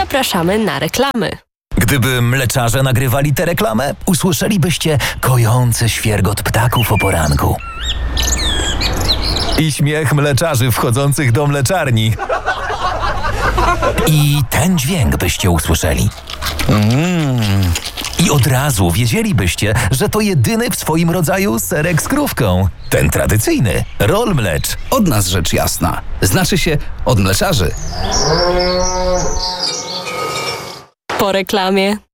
zapraszamy na reklamy. Gdyby mleczarze nagrywali tę reklamę, usłyszelibyście kojący świergot ptaków o poranku. I śmiech mleczarzy wchodzących do mleczarni. I ten dźwięk byście usłyszeli. I od razu wiedzielibyście, że to jedyny w swoim rodzaju serek z krówką. Ten tradycyjny, Roll Mlecz. Od nas rzecz jasna. Znaczy się od mleczarzy. Po reklamie.